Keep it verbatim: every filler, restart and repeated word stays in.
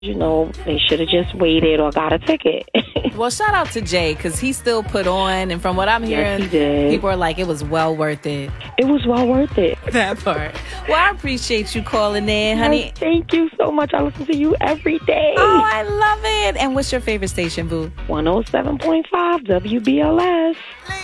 You know, they should have just waited or got a ticket. Well, shout out to Jay, because he still put on. And from what I'm hearing, yes, he did. People are like, it was well worth it. It was well worth it. That part. Well, I appreciate you calling in, honey. Yes, thank you so much. I listen to you every day. Oh, I love it. And what's your favorite station, boo? one oh seven point five W B L S.